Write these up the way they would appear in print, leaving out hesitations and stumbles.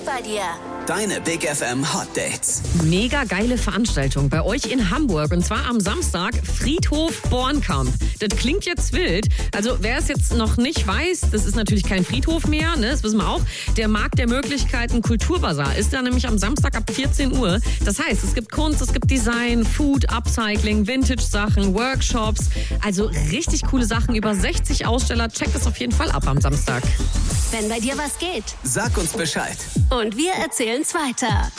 bei dir. Deine Big FM Hot Dates. Mega geile Veranstaltung bei euch in Hamburg. Und zwar am Samstag Friedhof Bornkamp. Das klingt jetzt wild. Also wer es jetzt noch nicht weiß, das ist natürlich kein Friedhof mehr, ne? Das wissen wir auch. Der Markt der Möglichkeiten Kulturbazar ist da nämlich am Samstag ab 14 Uhr. Das heißt, es gibt Kunst, es gibt Design, Food, Upcycling, Vintage-Sachen, Workshops. Also richtig coole Sachen. Über 60 Aussteller. Checkt es auf jeden Fall ab am Samstag. Wenn bei dir was geht. Sag uns Bescheid. Und wir erzählen's weiter.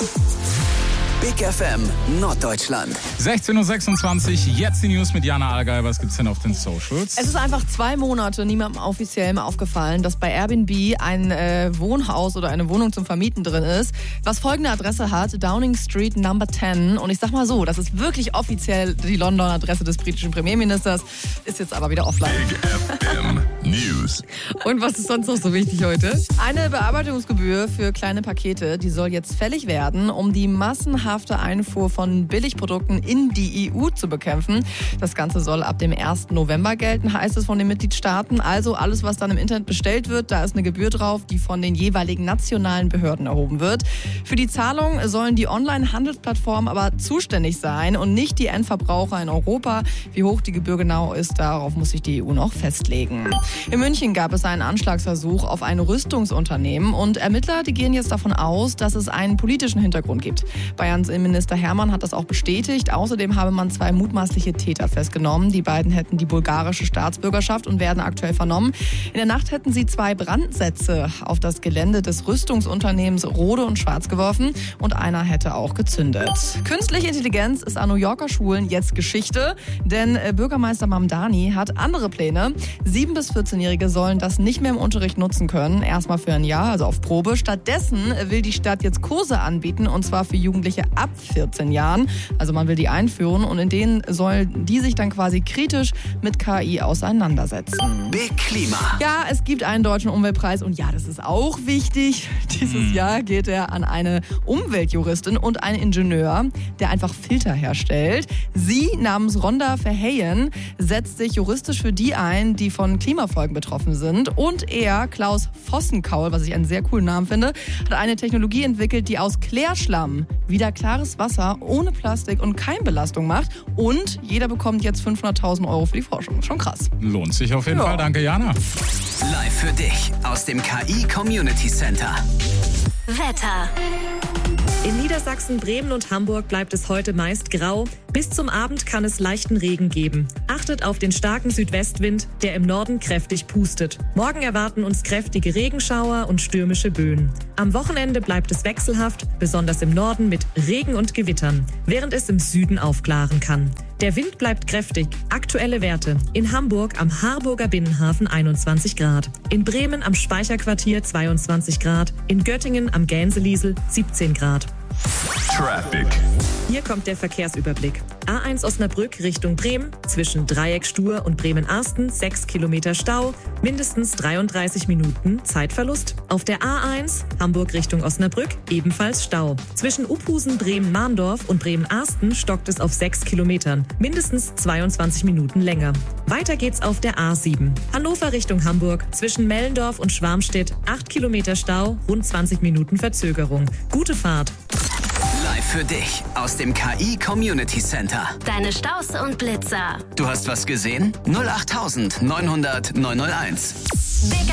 Big FM Norddeutschland. 16.26 Uhr, jetzt die News mit Jana Allgeier. Was gibt's denn auf den Socials? Es ist einfach 2 Monate niemandem offiziell mehr aufgefallen, dass bei Airbnb ein Wohnhaus oder eine Wohnung zum Vermieten drin ist, was folgende Adresse hat, Downing Street Number 10. Und ich sag mal so, das ist wirklich offiziell die Londoner Adresse des britischen Premierministers, ist jetzt aber wieder offline. Big FM News. Und was ist sonst noch so wichtig heute? Eine Bearbeitungsgebühr für kleine Pakete, die soll jetzt fällig werden, um die massenhafte Einfuhr von Billigprodukten in die EU zu bekämpfen. Das Ganze soll ab dem 1. November gelten, heißt es von den Mitgliedstaaten. Also alles, was dann im Internet bestellt wird, da ist eine Gebühr drauf, die von den jeweiligen nationalen Behörden erhoben wird. Für die Zahlung sollen die Online-Handelsplattformen aber zuständig sein und nicht die Endverbraucher in Europa. Wie hoch die Gebühr genau ist, darauf muss sich die EU noch festlegen. In München gab es einen Anschlagsversuch auf ein Rüstungsunternehmen und Ermittler, die gehen jetzt davon aus, dass es einen politischen Hintergrund gibt. Bayerns Innenminister Hermann hat das auch bestätigt. Außerdem habe man 2 mutmaßliche Täter festgenommen. Die beiden hätten die bulgarische Staatsbürgerschaft und werden aktuell vernommen. In der Nacht hätten sie 2 Brandsätze auf das Gelände des Rüstungsunternehmens Rode und Schwarz geworfen und einer hätte auch gezündet. Künstliche Intelligenz ist an New Yorker Schulen jetzt Geschichte, denn Bürgermeister Mamdani hat andere Pläne. 7- bis 14-Jährige sollen das nicht mehr im Unterricht nutzen können, erstmal für ein Jahr, also auf Probe. Stattdessen will die Stadt jetzt Kurse anbieten, und zwar für Jugendliche ab 14 Jahren. Also man will die einführen und in denen sollen die sich dann quasi kritisch mit KI auseinandersetzen. Big Klima. Ja, es gibt einen deutschen Umweltpreis und ja, das ist auch wichtig. Dieses Jahr geht er an eine Umweltjuristin und einen Ingenieur, der einfach Filter herstellt. Sie namens Rhonda Verheyen setzt sich juristisch für die ein, die von Klimafolgen betroffen sind. Und er, Klaus Vossenkaul, was ich einen sehr coolen Namen finde, hat eine Technologie entwickelt, die aus Klärschlamm wieder klares Wasser ohne Plastik und Keimbelastung macht. Und jeder bekommt jetzt 500.000 € für die Forschung. Schon krass. Lohnt sich auf jeden Fall. Danke, Jana. Live für dich aus dem KI Community Center. Wetter. In Niedersachsen, Bremen und Hamburg bleibt es heute meist grau. Bis zum Abend kann es leichten Regen geben. Achtet auf den starken Südwestwind, der im Norden kräftig pustet. Morgen erwarten uns kräftige Regenschauer und stürmische Böen. Am Wochenende bleibt es wechselhaft, besonders im Norden mit Regen und Gewittern, während es im Süden aufklaren kann. Der Wind bleibt kräftig. Aktuelle Werte. In Hamburg am Harburger Binnenhafen 21 Grad. In Bremen am Speicherquartier 22 Grad. In Göttingen am Gänseliesel 17 Grad. Traffic. Hier kommt der Verkehrsüberblick. A1 Osnabrück Richtung Bremen, zwischen Dreieck Stur und Bremen-Arsten 6 Kilometer Stau, mindestens 33 Minuten Zeitverlust. Auf der A1 Hamburg Richtung Osnabrück ebenfalls Stau. Zwischen Uphusen, Bremen-Mahndorf und Bremen-Arsten stockt es auf 6 Kilometern, mindestens 22 Minuten länger. Weiter geht's auf der A7. Hannover Richtung Hamburg, zwischen Mellendorf und Schwarmstedt 8 Kilometer Stau, rund 20 Minuten Verzögerung. Gute Fahrt. Live für dich aus dem KI Community Center. Deine Staus und Blitzer. Du hast was gesehen? 08900 901. Big